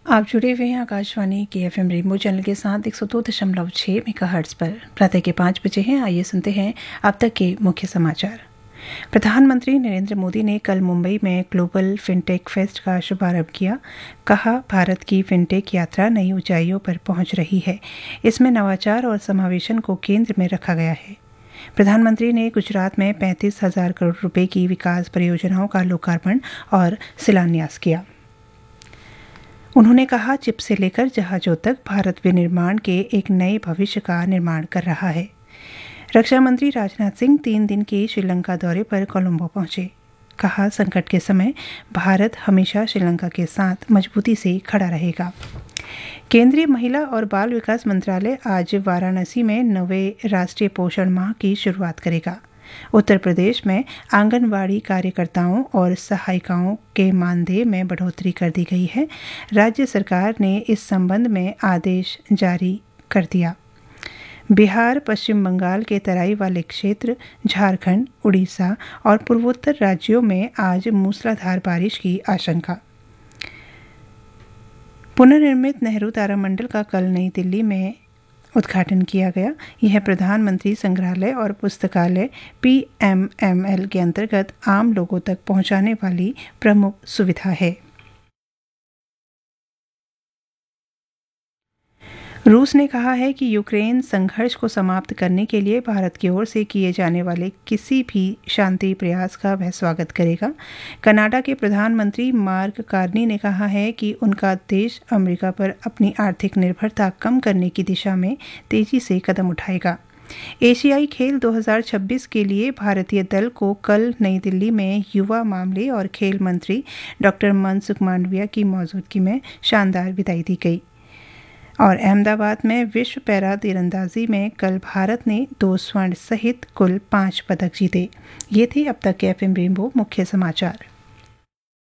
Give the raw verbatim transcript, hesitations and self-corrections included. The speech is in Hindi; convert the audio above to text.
आप जुड़े हुए हैं आकाशवाणी के एफ एम रेनबो चैनल के साथ एक सौ दो दशमलव छः मेगाहर्ट्ज़ पर। प्रातः के पाँच बजे हैं। आइए सुनते हैं अब तक के मुख्य समाचार। प्रधानमंत्री नरेंद्र मोदी ने कल मुंबई में ग्लोबल फिनटेक फेस्ट का शुभारंभ किया। कहा, भारत की फिनटेक यात्रा नई ऊंचाइयों पर पहुंच रही है। इसमें नवाचार और समावेशन को केंद्र में रखा गया है। प्रधानमंत्री ने गुजरात में पैंतीस हजार करोड़ रुपए की विकास परियोजनाओं का लोकार्पण और शिलान्यास किया। उन्होंने कहा, चिप से लेकर जहाजों तक भारत विनिर्माण के एक नए भविष्य का निर्माण कर रहा है। रक्षा मंत्री राजनाथ सिंह तीन दिन के श्रीलंका दौरे पर कोलंबो पहुंचे। कहा, संकट के समय भारत हमेशा श्रीलंका के साथ मजबूती से खड़ा रहेगा। केंद्रीय महिला और बाल विकास मंत्रालय आज वाराणसी में नवे राष्ट्रीय पोषण माह की शुरुआत करेगा। उत्तर प्रदेश में आंगनवाड़ी कार्यकर्ताओं और सहायिकाओं के मानदेय में बढ़ोतरी कर दी गई है। राज्य सरकार ने इस संबंध में आदेश जारी कर दिया। बिहार, पश्चिम बंगाल के तराई वाले क्षेत्र, झारखंड, उड़ीसा और पूर्वोत्तर राज्यों में आज मूसलाधार बारिश की आशंका। पुनर्निर्मित नेहरू तारामंडल का कल नई दिल्ली में उद्घाटन किया गया। यह प्रधानमंत्री संग्रहालय और पुस्तकालय पी एम एम एल के अंतर्गत आम लोगों तक पहुंचाने वाली प्रमुख सुविधा है। रूस ने कहा है कि यूक्रेन संघर्ष को समाप्त करने के लिए भारत की ओर से किए जाने वाले किसी भी शांति प्रयास का वह स्वागत करेगा। कनाडा के प्रधानमंत्री मार्क कार्नी ने कहा है कि उनका देश अमेरिका पर अपनी आर्थिक निर्भरता कम करने की दिशा में तेजी से कदम उठाएगा। एशियाई खेल दो हज़ार छब्बीस के लिए भारतीय दल को कल नई दिल्ली में युवा मामले और खेल मंत्री डॉक्टर मनसुख मांडविया की मौजूदगी में शानदार विदाई दी गई। और अहमदाबाद में विश्व पैरा तीरंदाजी में कल भारत ने दो स्वर्ण सहित कुल पाँच पदक जीते। ये थे अब तक के एफ एम रेनबो मुख्य समाचार।